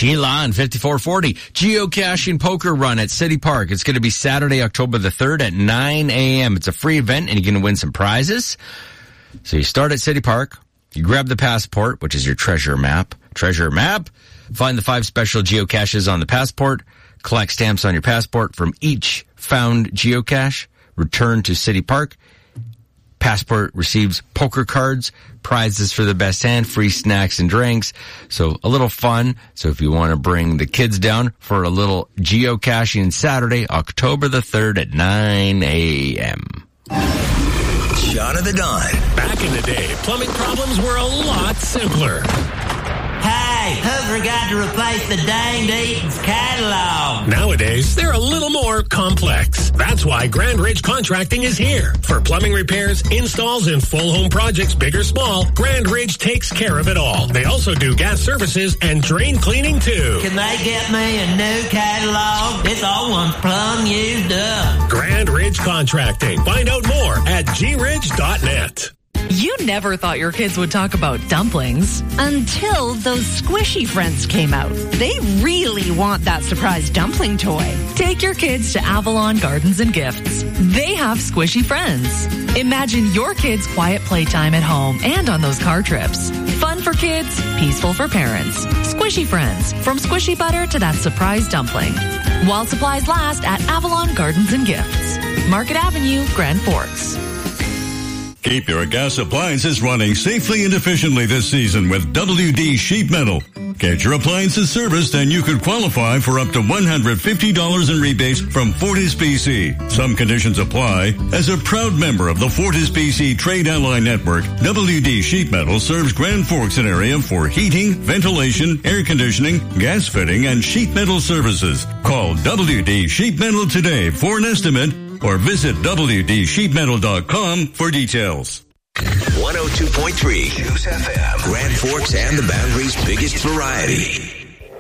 Sheila on 5440. Geocaching poker run at City Park. It's going to be Saturday, October the 3rd at 9 a.m. It's a free event, and you're going to win some prizes. So you start at City Park. You grab the passport, which is your treasure map. Find the 5 special geocaches on the passport. Collect stamps on your passport from each found geocache. Return to City Park. Passport receives poker cards, prizes for the best hand, free snacks and drinks. So a little fun. So if you want to bring the kids down for a little geocaching Saturday, October the 3rd at 9 a.m. Shot of the Dawn. Back in the day, plumbing problems were a lot simpler. Hey, who forgot to replace the danged Eaton's catalog? Nowadays, they're a little more complex. That's why Grand Ridge Contracting is here. For plumbing repairs, installs, and full home projects, big or small, Grand Ridge takes care of it all. They also do gas services and drain cleaning, too. Can they get me a new catalog? This old one's plumb used up. Grand Ridge Contracting. Find out more at gridge.net. You never thought your kids would talk about dumplings until those squishy friends came out. They really want that surprise dumpling toy. Take your kids to Avalon Gardens and Gifts. They have squishy friends. Imagine your kids' quiet playtime at home and on those car trips. Fun for kids, peaceful for parents. Squishy friends, from squishy butter to that surprise dumpling. While supplies last at Avalon Gardens and Gifts. Market Avenue, Grand Forks. Keep your gas appliances running safely and efficiently this season with WD Sheet Metal. Get your appliances serviced and you could qualify for up to $150 in rebates from Fortis BC. Some conditions apply. As a proud member of the Fortis BC Trade Ally Network, WD Sheet Metal serves Grand Forks and area for heating, ventilation, air conditioning, gas fitting, and sheet metal services. Call WD Sheet Metal today for an estimate or visit WDSheetMetal.com for details. 102.3 News FM, Grand Forks and the Boundary's biggest variety.